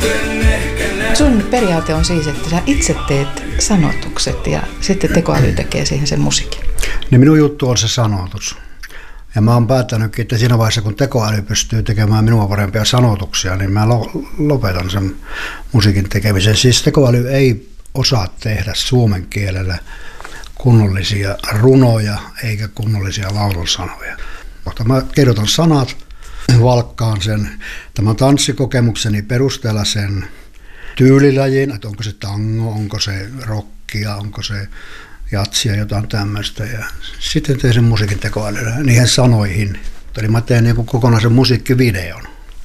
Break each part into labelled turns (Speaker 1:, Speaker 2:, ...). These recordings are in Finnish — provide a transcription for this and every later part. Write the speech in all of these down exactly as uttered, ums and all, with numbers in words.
Speaker 1: Sun periaate on siis, että sä itse teet sanotukset ja sitten tekoäly tekee siihen sen musiikin.
Speaker 2: Niin minun juttu on se sanotus. Ja mä oon päättänytkin, että siinä vaiheessa kun tekoäly pystyy tekemään minua parempia sanotuksia, niin mä lopetan sen musiikin tekemisen. Siis tekoäly ei osaa tehdä suomen kielellä kunnollisia runoja eikä kunnollisia laulunsanoja. Mä kirjoitan sanat, valkkaan sen tämän tanssikokemukseni perusteella sen tyylilajin, että onko se tango, onko se rockia, onko se jatsia, jotain tämmöistä. Ja sitten teen sen musiikin tekoälyllä niihin sanoihin. Eli mä teen niin kokonaisen musiikkivideon.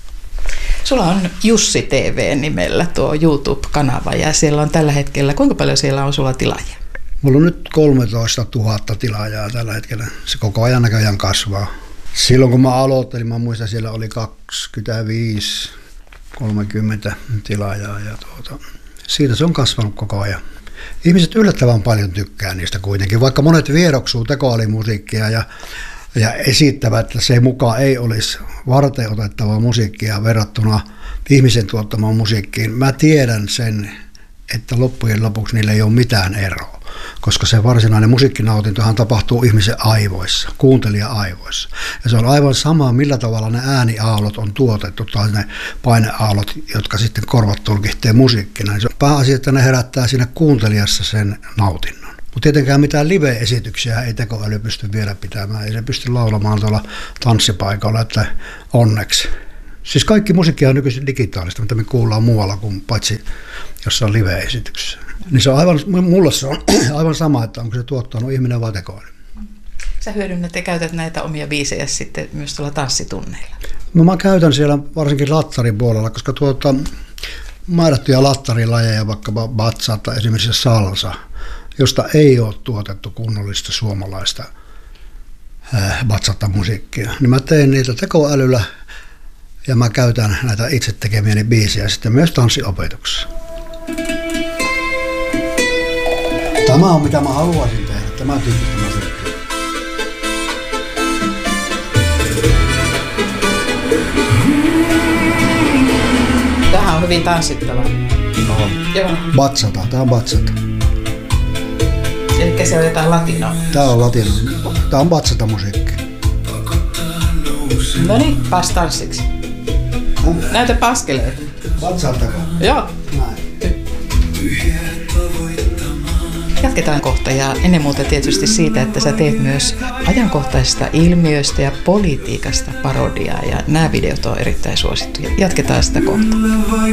Speaker 1: Sulla on Jussi T V nimellä tuo YouTube-kanava ja siellä on tällä hetkellä, kuinka paljon siellä on sulla tilaajia?
Speaker 2: Mulla on nyt kolmetoista tuhatta tilaajaa tällä hetkellä. Se koko ajan näköjään kasvaa. Silloin kun mä aloittelin, mä muistan, siellä oli kaksikymmentäviisi kolmekymmentä tilaajaa ja tuota, siitä se on kasvanut koko ajan. Ihmiset yllättävän paljon tykkää niistä kuitenkin, vaikka monet vieroksuu tekoälymusiikkia ja, ja esittävät, että se mukaan ei olisi varten otettavaa musiikkia verrattuna ihmisen tuottamaan musiikkiin. Mä tiedän sen, että loppujen lopuksi niillä ei ole mitään eroa, koska se varsinainen musiikkinautintohan tapahtuu ihmisen aivoissa, kuuntelija-aivoissa. Ja se on aivan sama, millä tavalla ne ääniaallot on tuotettu tai ne paineaallot, jotka sitten korvat tulkitsee musiikkina. Niin se on pääasia, että ne herättää siinä kuuntelijassa sen nautinnon. Mutta tietenkään mitään live-esityksiä ei tekoäly pysty vielä pitämään. Ei se pysty laulamaan tuolla tanssipaikalla, että onneksi. Siis kaikki musiikki on nykyisin digitaalista, mitä me kuullaan muualla kuin paitsi jossain live-esityksessä. Niin se on aivan, mulle se on aivan sama, että onko se tuottanut ihminen vai tekoäly.
Speaker 1: Sä hyödynnät ja käytät näitä omia biisejä sitten myös tuolla tanssitunneilla.
Speaker 2: No mä käytän siellä varsinkin lattarin puolella, koska tuota, määrättyjä lattarilajeja, vaikkapa bachata, esimerkiksi salsa, josta ei ole tuotettu kunnollista suomalaista äh, bachata-musiikkia, niin mä teen niitä tekoälyllä ja mä käytän näitä itse tekemiäni biisejä sitten myös tanssiopetuksessa. Tämä on mitä mä haluaisin tehdä, tämä tyyppistä musiikkia.
Speaker 1: Tämähän on hyvin tanssittava.
Speaker 2: No.
Speaker 1: Joo.
Speaker 2: Bachata, tämä on bachata.
Speaker 1: Eli se on jotain latinoa.
Speaker 2: Tämä on latino. Tämä on bachata-musiikki.
Speaker 1: No niin, pas tanssiksi. Näytäpä askeleet.
Speaker 2: Bachatako?
Speaker 1: Joo.
Speaker 2: Näin.
Speaker 1: Jatketaan kohta ja ennen muuta tietysti siitä, että sä teet myös ajankohtaisista ilmiöistä ja politiikasta parodiaa ja nämä videot on erittäin suosittuja. Jatketaan sitä kohta.